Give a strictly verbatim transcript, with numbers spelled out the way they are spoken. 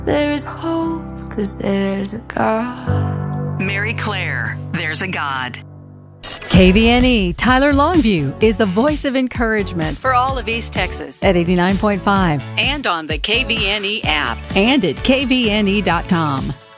There is hope, cause there's a God. Mary Claire, There's a God. K V N E Tyler Longview is the voice of encouragement for all of East Texas at eighty-nine point five And on the K V N E app. and at K V N E dot com.